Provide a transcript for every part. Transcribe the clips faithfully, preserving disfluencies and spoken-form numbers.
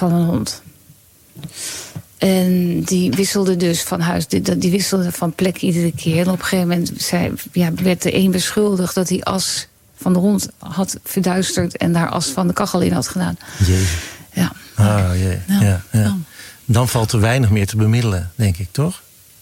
van een hond. En die wisselde dus van huis, die, die wisselde van plek iedere keer. En op een gegeven moment zei, ja, werd de een beschuldigd dat hij as van de hond had verduisterd en daar as van de kachel in had gedaan. Jee. Ja. Oh, jee. Ja. Ja, ja. Dan valt er weinig meer te bemiddelen, denk ik, toch?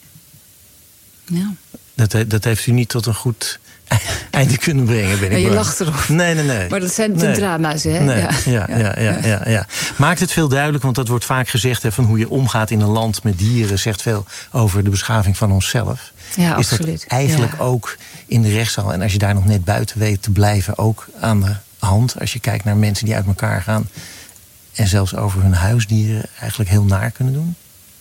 Ja. Dat, dat heeft u niet tot een goed einde kunnen brengen, ben ik Ja, je bang. lacht erop. Nee, nee, nee. Maar dat zijn de nee. drama's, hè? Nee. Ja. Ja, ja, ja, ja, ja, ja. Maakt het veel duidelijk, want dat wordt vaak gezegd, hè, van hoe je omgaat in een land met dieren, zegt veel over de beschaving van onszelf. Ja, Is absoluut. dat eigenlijk ja. ook in de rechtszaal, en als je daar nog net buiten weet te blijven, ook aan de hand, als je kijkt naar mensen die uit elkaar gaan en zelfs over hun huisdieren eigenlijk heel naar kunnen doen?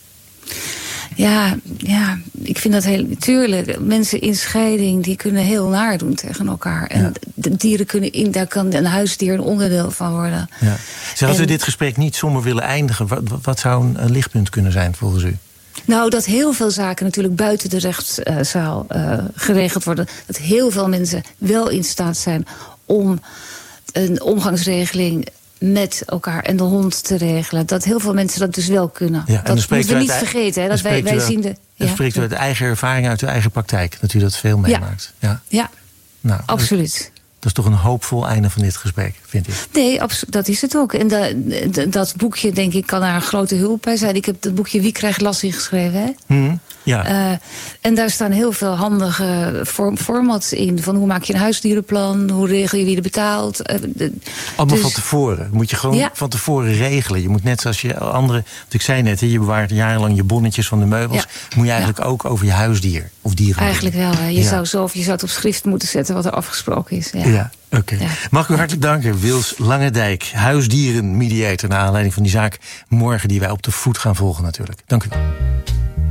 Ja, ja, ik vind dat heel... Tuurlijk, mensen in scheiding die kunnen heel naar doen tegen elkaar. En Ja. de dieren kunnen in, daar kan een huisdier een onderdeel van worden. Ja. Zeg, als En- we dit gesprek niet somber willen eindigen, wat, wat zou een, een lichtpunt kunnen zijn volgens u? Nou, dat heel veel zaken natuurlijk buiten de rechtszaal uh, geregeld worden. Dat heel veel mensen wel in staat zijn om een omgangsregeling met elkaar en de hond te regelen. Dat heel veel mensen dat dus wel kunnen. Ja, en dan dat spreekt moeten we u niet uit- vergeten. Hè, dan dat wij, spreekt u wij uit- zien de... Dan ja, spreekt u uit eigen ervaring, uit uw eigen praktijk, dat u dat veel meemaakt. Ja. ja, Nou, absoluut. Dat is toch een hoopvol einde van dit gesprek, vind ik. Nee, abso- dat is het ook. En da, d- dat boekje, denk ik, kan daar een grote hulp bij zijn. Ik heb dat boekje Wie krijgt lassie geschreven, hè? Hm? Ja. Uh, en daar staan heel veel handige form- formats in. Van hoe maak je een huisdierenplan? Hoe regel je wie er betaalt? Uh, de, Allemaal dus, van tevoren. Moet je gewoon Ja. van tevoren regelen. Je moet net zoals je andere... Want ik zei net, hè, je bewaart jarenlang je bonnetjes van de meubels. Ja. Moet je eigenlijk ook over je huisdier of dieren. Eigenlijk wel. Hè. Je, Ja. zou zo, of je zou het op schrift moeten zetten wat er afgesproken is. Ja. Ja, oké. Ja. Mag ik u hartelijk danken, Wils Langendijk, huisdierenmediator, naar aanleiding van die zaak morgen die wij op de voet gaan volgen natuurlijk. Dank u wel.